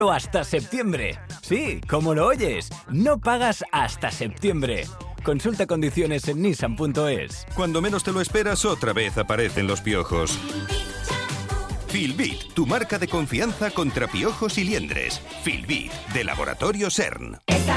hasta septiembre. Sí, como lo oyes, no pagas hasta septiembre. Consulta condiciones en nissan.es. Cuando menos te lo esperas, otra vez aparecen los piojos. Filbit, tu marca de confianza contra piojos y liendres. Filbit, de Laboratorio CERN.